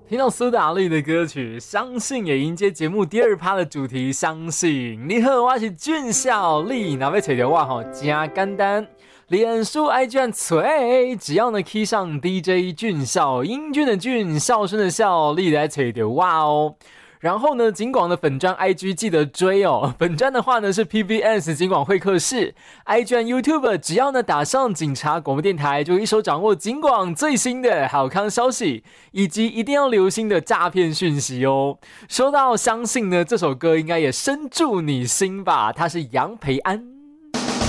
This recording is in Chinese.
听到苏打绿的歌曲《相信》，也迎接节目第2趴的主题。相信你好，我是俊孝，你若要找到我吼，真简单，脸书 IG 找，只要呢 key 上 DJ 俊孝，英俊的俊，孝顺的孝，你来找到我哦。然后呢，警广的粉专 IG 记得追哦。粉专的话呢是 PBS 警广会客室 ，IG 和 YouTube 只要呢打上警察广播电台，就一手掌握警广最新的好康消息，以及一定要留心的诈骗讯息哦。说到相信呢，这首歌应该也深入你心吧？它是杨培安。